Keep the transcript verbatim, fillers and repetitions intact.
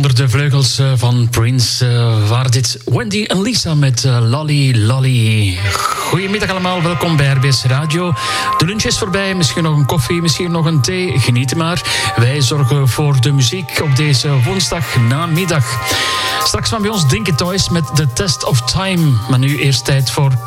onder de vleugels van Prince uh, waren dit Wendy en Lisa met uh, Lolly Lolly. Goedemiddag allemaal, welkom bij R B S Radio. De lunch is voorbij, misschien nog een koffie, misschien nog een thee. Geniet maar. Wij zorgen voor de muziek op deze woensdagnamiddag. Straks van bij ons Dinky Toys met The Test of Time. Maar nu eerst tijd voor